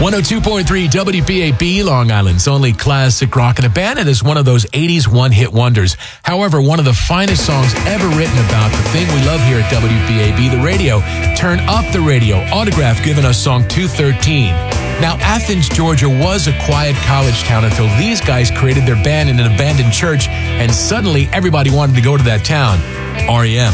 102.3 WBAB, Long Island's only classic rock, and a band that is one of those 80s one-hit wonders. However, one of the finest songs ever written about the thing we love here at WBAB, the radio. Turn Up the Radio, Autograph giving us song 213. Now, Athens, Georgia was a quiet college town until these guys created their band in an abandoned church, and suddenly everybody wanted to go to that town. REM.